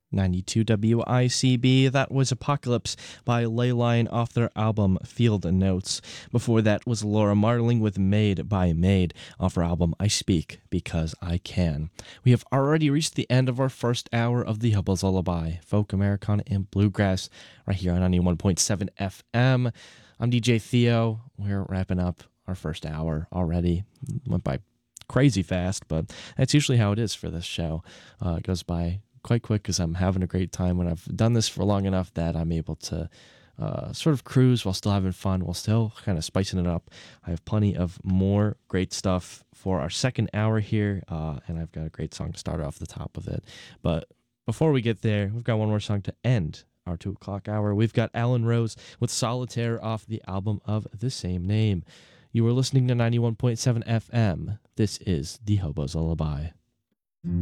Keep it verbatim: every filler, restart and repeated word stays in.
ninety-two W I C B. That was Apocalypse by Leyline off their album Field Notes. Before that was Laura Marling with Made by Made off her album I Speak Because I Can. We have already reached the end of our first hour of the Hubba's Lullaby, folk, Americana, and bluegrass right here on ninety-one point seven F M. I'm D J Theo. We're wrapping up our first hour already. Went by crazy fast, but that's usually how it is for this show. Uh, it goes by quite quick because I'm having a great time when I've done this for long enough that I'm able to uh, sort of cruise while still having fun, while still kind of spicing it up. I have plenty of more great stuff for our second hour here, uh, and I've got a great song to start off the top of it. But before we get there, we've got one more song to end our two o'clock hour. We've got Alan Rose with Solitaire off the album of the same name. You are listening to ninety-one point seven F M. This is The Hobo's Lullaby.